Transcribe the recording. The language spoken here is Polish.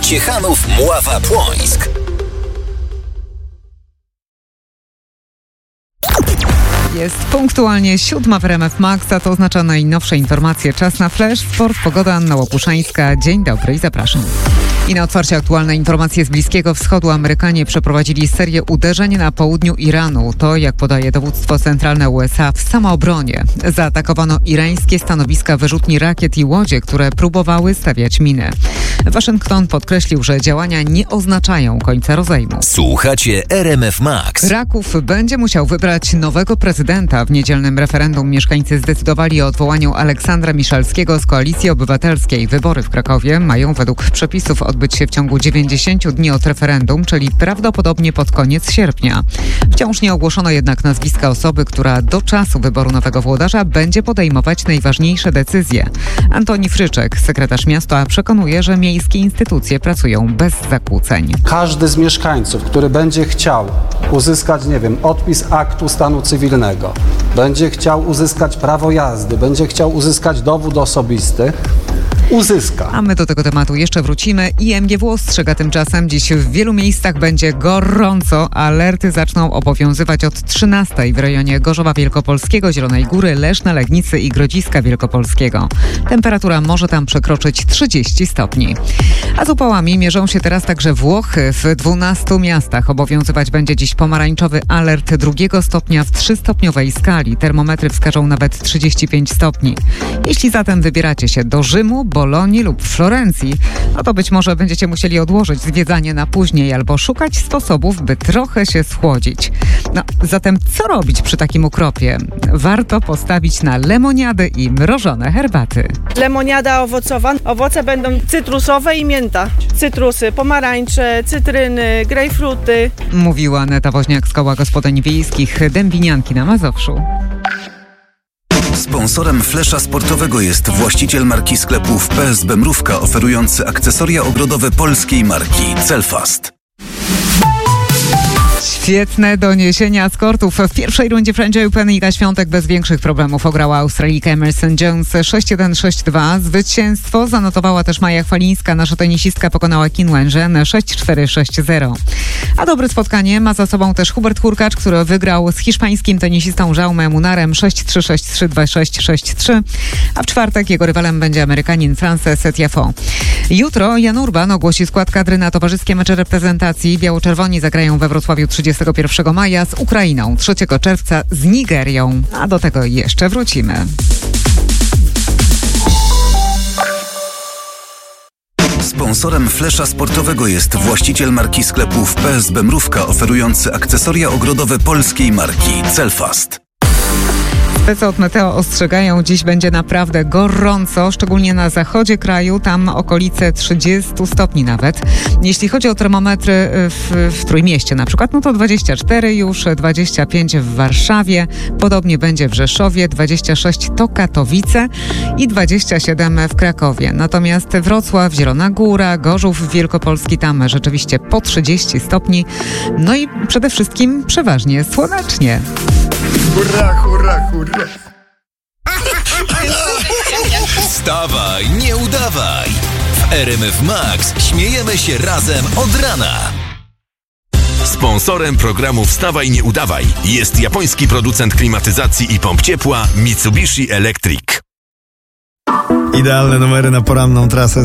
Ciechanów, Mława, Płońsk. Jest punktualnie 7 w RMF Max, a to oznacza najnowsze informacje. Czas na flash, sport, pogoda, Anna Łopuszzańska. Dzień dobry i zapraszam. I na otwarcie aktualne informacje z Bliskiego Wschodu. Amerykanie przeprowadzili serię uderzeń na południu Iranu. To, jak podaje dowództwo centralne USA, w samoobronie. Zaatakowano irańskie stanowiska wyrzutni rakiet i łodzie, które próbowały stawiać miny. Waszyngton podkreślił, że działania nie oznaczają końca rozejmu. Słuchacie RMF Max. Raków będzie musiał wybrać nowego prezydenta. W niedzielnym referendum mieszkańcy zdecydowali o odwołaniu Aleksandra Miszalskiego z Koalicji Obywatelskiej. Wybory w Krakowie mają według przepisów odbyć się w ciągu 90 dni od referendum, czyli prawdopodobnie pod koniec sierpnia. Wciąż nie ogłoszono jednak nazwiska osoby, która do czasu wyboru nowego włodarza będzie podejmować najważniejsze decyzje. Antoni Fryczek, sekretarz miasta, przekonuje, że miejskie instytucje pracują bez zakłóceń. Każdy z mieszkańców, który będzie chciał uzyskać, odpis aktu stanu cywilnego, będzie chciał uzyskać prawo jazdy, będzie chciał uzyskać dowód osobisty, uzyska. A my do tego tematu jeszcze wrócimy. IMGW ostrzega tymczasem. Dziś w wielu miejscach będzie gorąco. Alerty zaczną obowiązywać od 13:00 w rejonie Gorzowa Wielkopolskiego, Zielonej Góry, Leszna, Legnicy i Grodziska Wielkopolskiego. Temperatura może tam przekroczyć 30 stopni. A z upałami mierzą się teraz także Włochy. W 12 miastach obowiązywać będzie dziś pomarańczowy alert 2 stopnia w 3-stopniowej skali. Termometry wskażą nawet 35 stopni. Jeśli zatem wybieracie się do Rzymu, Bolonii lub Florencji, no to być może będziecie musieli odłożyć zwiedzanie na później albo szukać sposobów, by trochę się schłodzić. No, zatem co robić przy takim ukropie? Warto postawić na lemoniady i mrożone herbaty. Lemoniada owocowa. Owoce będą cytrusowe i mięta. Cytrusy, pomarańcze, cytryny, grejpfruty. Mówiła Aneta Woźniak z Koła Gospodyń Wiejskich Dębinianki na Mazowszu. Sponsorem flesza sportowego jest właściciel marki sklepów PSB Mrówka, oferujący akcesoria ogrodowe polskiej marki Celfast. Świetne doniesienia z kortów. W pierwszej rundzie French Open Iga Świątek bez większych problemów ograła Australijkę Emerson Jones 6-1, 6-2. Zwycięstwo zanotowała też Maja Chwalińska. Nasza tenisistka pokonała Qin Wenzhen 6-4, 6-0. A dobre spotkanie ma za sobą też Hubert Hurkacz, który wygrał z hiszpańskim tenisistą Jaume Munarem 6-3, 6-3, 2-6, 6-3. A w czwartek jego rywalem będzie Amerykanin Frances Tiafoe. Jutro Jan Urban ogłosi skład kadry na towarzyskie mecze reprezentacji. Biało-czerwoni zagrają we Wrocławiu 31 maja z Ukrainą, 3 czerwca z Nigerią. A do tego jeszcze wrócimy. Sponsorem flesza sportowego jest właściciel marki sklepów PSB Mrówka, oferujący akcesoria ogrodowe polskiej marki Celfast. Spece od Meteo ostrzegają, dziś będzie naprawdę gorąco, szczególnie na zachodzie kraju, tam okolice 30 stopni nawet. Jeśli chodzi o termometry w Trójmieście na przykład, no to 24 już, 25 w Warszawie, podobnie będzie w Rzeszowie, 26 to Katowice i 27 w Krakowie. Natomiast Wrocław, Zielona Góra, Gorzów Wielkopolski, tam rzeczywiście po 30 stopni. No i przede wszystkim przeważnie słonecznie. Hurra, hurra, hurra! Wstawaj, nie udawaj! W RMF Max śmiejemy się razem od rana. Sponsorem programu Wstawaj, nie udawaj jest japoński producent klimatyzacji i pomp ciepła Mitsubishi Electric. Idealne numery na poranną trasę